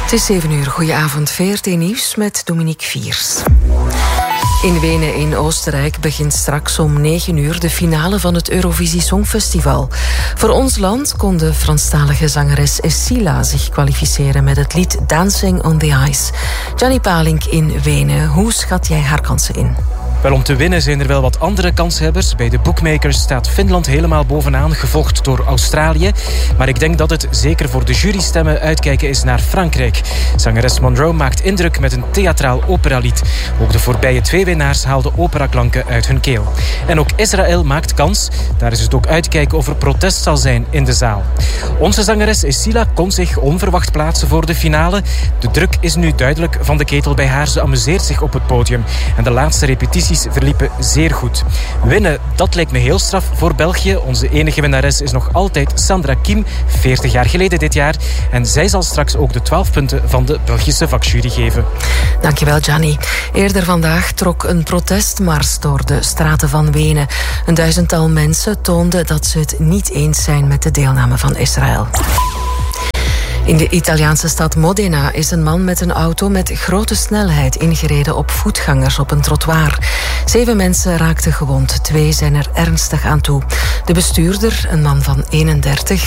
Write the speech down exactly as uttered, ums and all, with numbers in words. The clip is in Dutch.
Het is zeven uur. Goedenavond. V R T Nieuws met Dominique Viers. In Wenen in Oostenrijk begint straks om negen uur de finale van het Eurovisie Songfestival. Voor ons land kon de Franstalige zangeres Essila zich kwalificeren met het lied Dancing on the Ice. Gianni Palink in Wenen. Hoe schat jij haar kansen in? Wel, om te winnen zijn er wel wat andere kanshebbers. Bij de bookmakers staat Finland helemaal bovenaan, gevolgd door Australië. Maar ik denk dat het zeker voor de jurystemmen uitkijken is naar Frankrijk. Zangeres Monroe maakt indruk met een theatraal operalied. Ook de voorbije twee winnaars haalden operaklanken uit hun keel. En ook Israël maakt kans. Daar is het ook uitkijken of er protest zal zijn in de zaal. Onze zangeres Essila kon zich onverwacht plaatsen voor de finale. De druk is nu duidelijk van de ketel bij haar. Ze amuseert zich op het podium. En de laatste repetitie verliepen zeer goed. Winnen, dat lijkt me heel straf voor België. Onze enige winnares is nog altijd Sandra Kim, veertig jaar geleden dit jaar. En zij zal straks ook de twaalf punten van de Belgische vakjury geven. Dankjewel, Gianni. Eerder vandaag trok een protestmars door de straten van Wenen. Een duizendtal mensen toonden dat ze het niet eens zijn met de deelname van Israël. In de Italiaanse stad Modena is een man met een auto met grote snelheid ingereden op voetgangers op een trottoir. Zeven mensen raakten gewond, twee zijn er ernstig aan toe. De bestuurder, een man van eenendertig,